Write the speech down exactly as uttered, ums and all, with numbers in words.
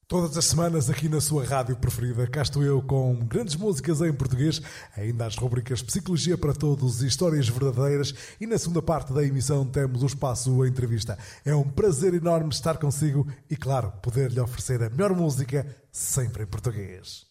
Todas as semanas aqui na sua rádio preferida, cá estou eu com grandes músicas em português, ainda as rubricas Psicologia para Todos e Histórias Verdadeiras, e na segunda parte da emissão temos o espaço Entrevista. É um prazer enorme estar consigo e, claro, poder-lhe oferecer a melhor música sempre em português.